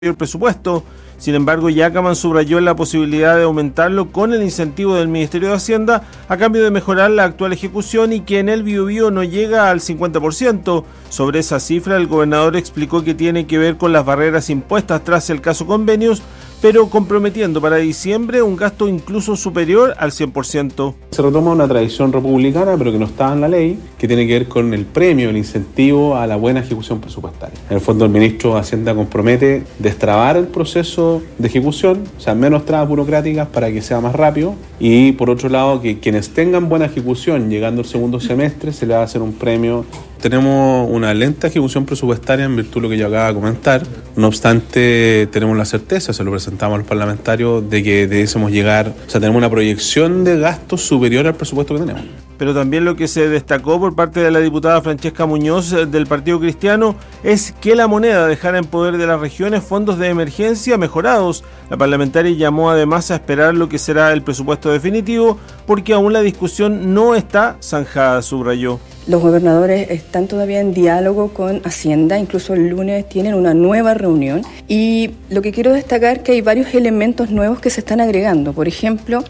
el presupuesto. Sin embargo, Yacaman subrayó la posibilidad de aumentarlo con el incentivo del Ministerio de Hacienda a cambio de mejorar la actual ejecución y que en el Biobío no llega al 50%. Sobre esa cifra, el gobernador explicó que tiene que ver con las barreras impuestas tras el caso Convenios, pero comprometiendo para diciembre un gasto incluso superior al 100%. Se retoma una tradición republicana, pero que no estaba en la ley, que tiene que ver con el premio, el incentivo a la buena ejecución presupuestaria. En el fondo, el ministro de Hacienda compromete destrabar el proceso de ejecución, o sea, menos trabas burocráticas para que sea más rápido, y por otro lado, que quienes tengan buena ejecución llegando al segundo semestre se les va a hacer un premio. Tenemos una lenta ejecución presupuestaria en virtud de lo que yo acabo de comentar. No obstante, tenemos la certeza, se lo presentamos a los parlamentarios, de que debiésemos llegar, o sea, tenemos una proyección de gastos superior al presupuesto que tenemos. Pero también lo que se destacó por parte de la diputada Francesca Muñoz del Partido Cristiano es que la moneda dejara en poder de las regiones fondos de emergencia mejorados. La parlamentaria llamó además a esperar lo que será el presupuesto definitivo porque aún la discusión no está zanjada, subrayó. Los gobernadores están todavía en diálogo con Hacienda, incluso el lunes tienen una nueva reunión y lo que quiero destacar es que hay varios elementos nuevos que se están agregando. Por ejemplo,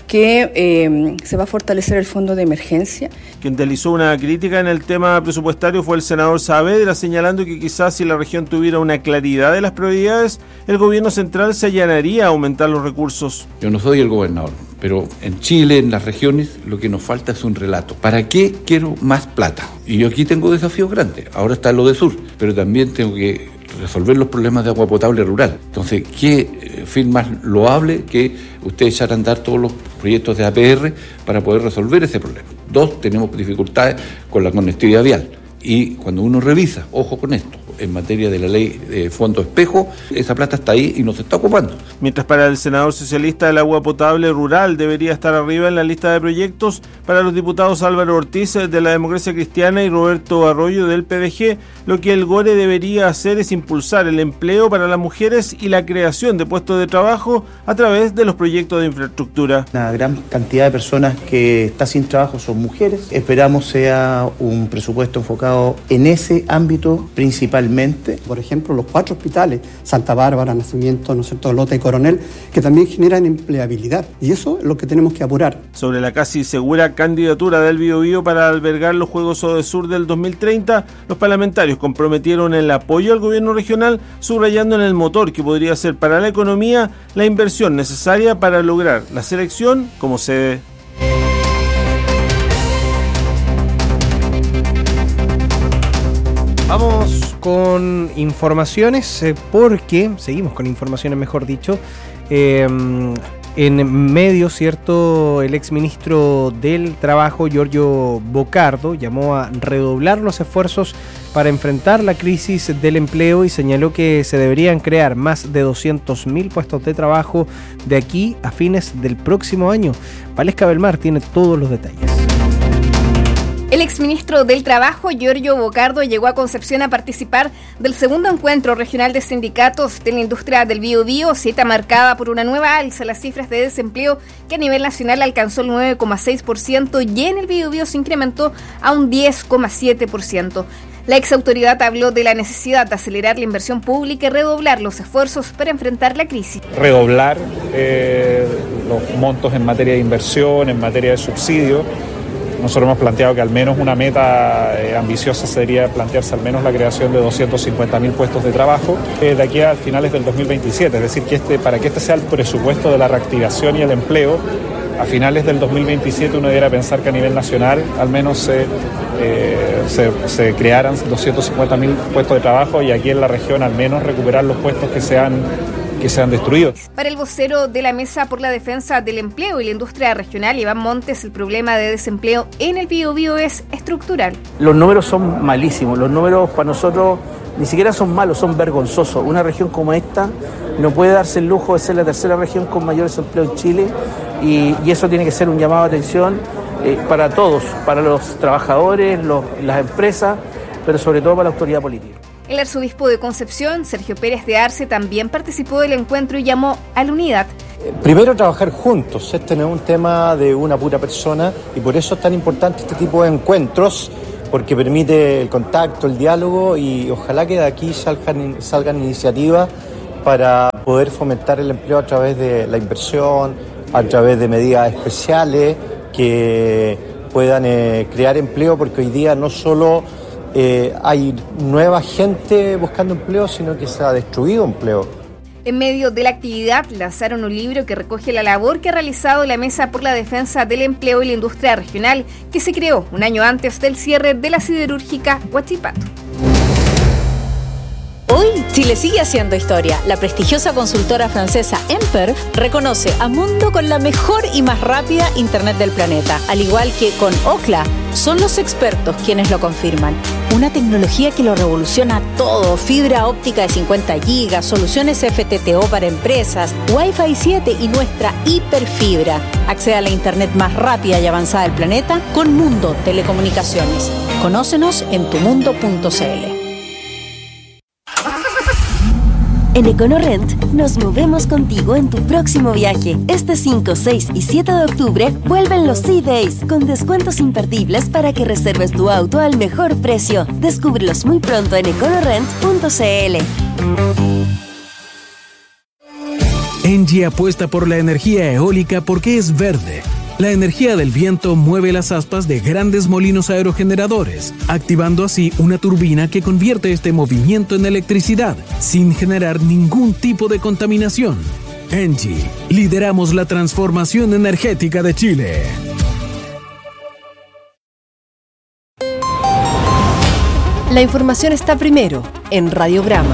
que se va a fortalecer el fondo de emergencia. Quien realizó una crítica en el tema presupuestario fue el senador Saavedra, señalando que quizás si la región tuviera una claridad de las prioridades, el gobierno central se allanaría a aumentar los recursos. Yo no soy el gobernador, pero en Chile, en las regiones, lo que nos falta es un relato. ¿Para qué quiero más plata? Y yo aquí tengo desafíos grandes. Ahora está lo de Sur, pero también tengo que resolver los problemas de agua potable rural. Entonces, ¿qué fin más loable que ustedes echar a andar todos los proyectos de APR para poder resolver ese problema? 2, tenemos dificultades con la conectividad vial. Y cuando uno revisa, ojo con esto, en materia de la ley de fondo espejo, esa plata está ahí y no se está ocupando. Mientras para el senador socialista el agua potable rural debería estar arriba en la lista de proyectos, para los diputados Álvaro Ortiz de la Democracia Cristiana y Roberto Arroyo del PDG, lo que el GORE debería hacer es impulsar el empleo para las mujeres y la creación de puestos de trabajo a través de los proyectos de infraestructura. Una gran cantidad de personas que está sin trabajo son mujeres. Esperamos sea un presupuesto enfocado en ese ámbito principalmente. Por ejemplo, los 4 hospitales, Santa Bárbara, Nacimiento, ¿no es cierto?, Lota y Coronel, que también generan empleabilidad. Y eso es lo que tenemos que apurar. Sobre la casi segura candidatura del Biobío para albergar los Juegos Odesur del 2030, los parlamentarios comprometieron el apoyo al gobierno regional, subrayando en el motor que podría ser para la economía la inversión necesaria para lograr la selección como sede. Vamos con informaciones, porque seguimos con informaciones, mejor dicho. En medio, ¿cierto? El exministro del Trabajo, Giorgio Bocardo, llamó a redoblar los esfuerzos para enfrentar la crisis del empleo y señaló que se deberían crear más de 200.000 puestos de trabajo de aquí a fines del próximo año. Valesca Belmar tiene todos los detalles. El exministro del Trabajo, Giorgio Bocardo, llegó a Concepción a participar del segundo encuentro regional de sindicatos de la industria del Biobío, cita marcada por una nueva alza en las cifras de desempleo que a nivel nacional alcanzó el 9,6% y en el Biobío se incrementó a un 10,7%. La exautoridad habló de la necesidad de acelerar la inversión pública y redoblar los esfuerzos para enfrentar la crisis. Redoblar los montos en materia de inversión, en materia de subsidio. Nosotros hemos planteado que al menos una meta ambiciosa sería plantearse al menos la creación de 250.000 puestos de trabajo de aquí a finales del 2027. Es decir, que para que este sea el presupuesto de la reactivación y el empleo, a finales del 2027 uno debiera pensar que a nivel nacional al menos se crearan 250.000 puestos de trabajo y aquí en la región al menos recuperar los puestos que se han destruido. Para el vocero de la Mesa por la Defensa del Empleo y la Industria Regional, Iván Montes, el problema de desempleo en el Biobío es estructural. Los números son malísimos, los números para nosotros ni siquiera son malos, son vergonzosos. Una región como esta no puede darse el lujo de ser la tercera región con mayor desempleo en Chile y eso tiene que ser un llamado de atención para todos, para los trabajadores, las empresas, pero sobre todo para la autoridad política. El arzobispo de Concepción, Sergio Pérez de Arce, también participó del encuentro y llamó a la unidad. Primero, trabajar juntos. Este no es un tema de una pura persona y por eso es tan importante este tipo de encuentros, porque permite el contacto, el diálogo y ojalá que de aquí salgan iniciativas para poder fomentar el empleo a través de la inversión, a través de medidas especiales que puedan crear empleo, porque hoy día no solo hay nueva gente buscando empleo, sino que se ha destruido empleo. En medio de la actividad lanzaron un libro que recoge la labor que ha realizado la Mesa por la Defensa del Empleo y la Industria Regional, que se creó un año antes del cierre de la siderúrgica Huachipato. Hoy, Chile sigue haciendo historia. La prestigiosa consultora francesa Emper reconoce a Mundo con la mejor y más rápida Internet del planeta. Al igual que con Ookla, son los expertos quienes lo confirman. Una tecnología que lo revoluciona todo. Fibra óptica de 50 gigas, soluciones FTTO para empresas, Wi-Fi 7 y nuestra hiperfibra. Accede a la Internet más rápida y avanzada del planeta con Mundo Telecomunicaciones. Conócenos en tumundo.cl. En EconoRent nos movemos contigo en tu próximo viaje. Este 5, 6 y 7 de octubre vuelven los Sea Days con descuentos imperdibles para que reserves tu auto al mejor precio. Descúbrelos muy pronto en econorent.cl. Engie apuesta por la energía eólica porque es verde. La energía del viento mueve las aspas de grandes molinos aerogeneradores, activando así una turbina que convierte este movimiento en electricidad, sin generar ningún tipo de contaminación. Engie, lideramos la transformación energética de Chile. La información está primero en Radiograma.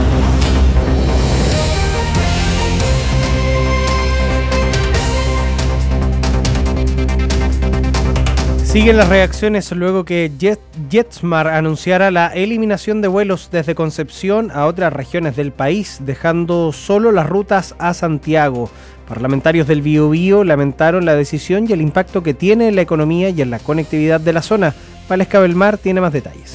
Siguen las reacciones luego que JetSmart anunciara la eliminación de vuelos desde Concepción a otras regiones del país, dejando solo las rutas a Santiago. Parlamentarios del Biobío lamentaron la decisión y el impacto que tiene en la economía y en la conectividad de la zona. Valesca Belmar tiene más detalles.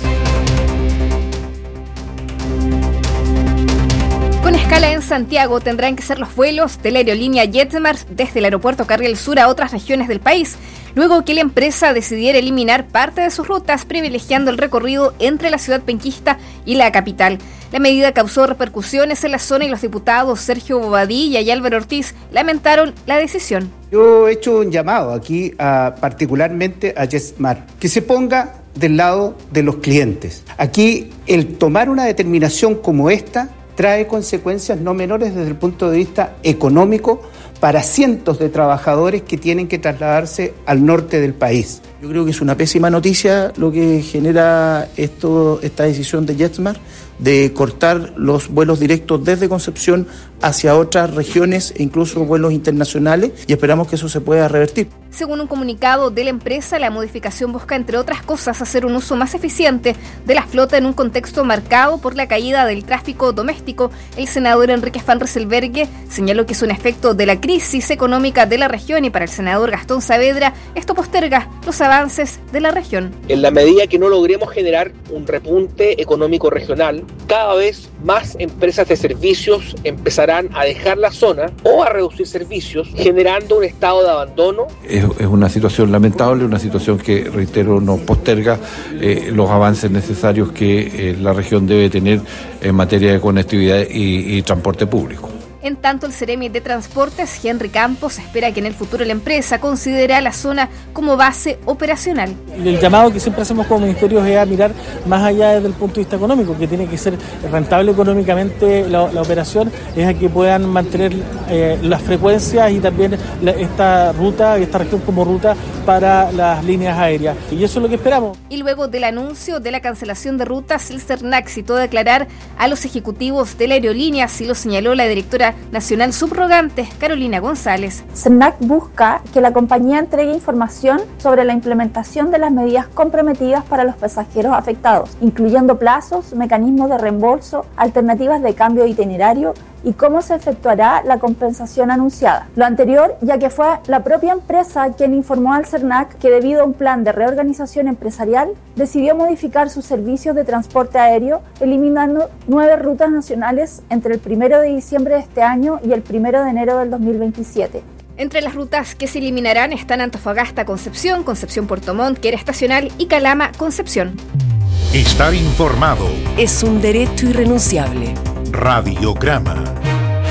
Con escala en Santiago tendrán que ser los vuelos de la aerolínea JetSmart desde el aeropuerto Carriel Sur a otras regiones del país, luego que la empresa decidiera eliminar parte de sus rutas, privilegiando el recorrido entre la ciudad penquista y la capital. La medida causó repercusiones en la zona y los diputados Sergio Bobadilla y Álvaro Ortiz lamentaron la decisión. Yo he hecho un llamado aquí particularmente a JetSmart, que se ponga del lado de los clientes. Aquí el tomar una determinación como esta trae consecuencias no menores desde el punto de vista económico para cientos de trabajadores que tienen que trasladarse al norte del país. Yo creo que es una pésima noticia lo que genera esta decisión de JetSmart de cortar los vuelos directos desde Concepción hacia otras regiones e incluso vuelos internacionales, y esperamos que eso se pueda revertir. Según un comunicado de la empresa, la modificación busca, entre otras cosas, hacer un uso más eficiente de la flota en un contexto marcado por la caída del tráfico doméstico. El senador Enrique Van Rysselberghe señaló que es un efecto de la crisis económica de la región, y para el senador Gastón Saavedra esto posterga los avances de la región. En la medida que no logremos generar un repunte económico regional, cada vez más empresas de servicios empezarán a dejar la zona o a reducir servicios, generando un estado de abandono. Es una situación lamentable, una situación que, reitero, nos posterga los avances necesarios que la región debe tener en materia de conectividad y transporte público. En tanto, el Ceremi de Transportes, Henry Campos, espera que en el futuro la empresa considere a la zona como base operacional. El llamado que siempre hacemos como ministerio es a mirar más allá desde el punto de vista económico, que tiene que ser rentable económicamente la operación, es a que puedan mantener las frecuencias y también esta región como ruta para las líneas aéreas. Y eso es lo que esperamos. Y luego del anuncio de la cancelación de rutas, el CERNAC citó a declarar a los ejecutivos de la aerolínea, así lo señaló la directora nacional subrogante, Carolina González. CERNAC busca que la compañía entregue información sobre la implementación de las medidas comprometidas para los pasajeros afectados, incluyendo plazos, mecanismos de reembolso, alternativas de cambio de itinerario y cómo se efectuará la compensación anunciada. Lo anterior, ya que fue la propia empresa quien informó al CERNAC que debido a un plan de reorganización empresarial, decidió modificar sus servicios de transporte aéreo, eliminando 9 rutas nacionales entre el 1 de diciembre de este año y el 1 de enero del 2027. Entre las rutas que se eliminarán están Antofagasta-Concepción, Concepción-Puerto Montt, que era estacional, y Calama-Concepción. Estar informado es un derecho irrenunciable. Radiograma.